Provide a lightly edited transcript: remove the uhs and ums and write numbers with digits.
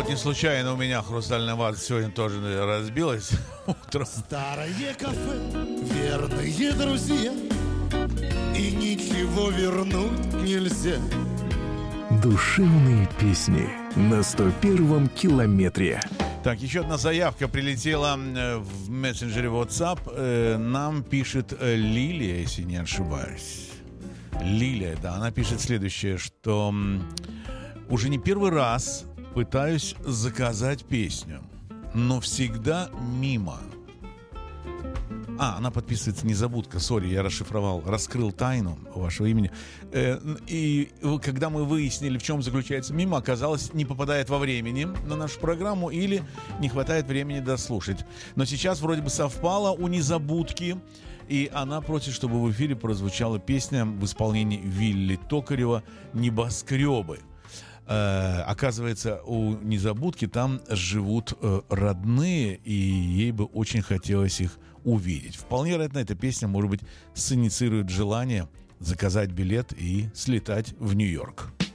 Вот не случайно у меня хрустальная ваза сегодня тоже разбилась утром. Старое кафе, верные друзья, и ничего вернуть нельзя. Душевные песни на 101-м километре. Так, еще одна заявка прилетела в мессенджере WhatsApp. Нам пишет Лилия, если не ошибаюсь. Лилия, да, она пишет следующее, что уже не первый раз пытаюсь заказать песню, но всегда мимо. Она подписывается «Незабудка». Сори, я раскрыл тайну вашего имени. И когда мы выяснили, в чем заключается «мимо», оказалось, не попадает во времени на нашу программу или не хватает времени дослушать. Но сейчас вроде бы совпало у «Незабудки», и она просит, чтобы в эфире прозвучала песня в исполнении Вилли Токарева «Небоскребы». Оказывается, у «Незабудки» там живут родные, и ей бы очень хотелось их увидеть. Вполне вероятно, эта песня, может быть, синицирует желание заказать билет и слетать в Нью-Йорк.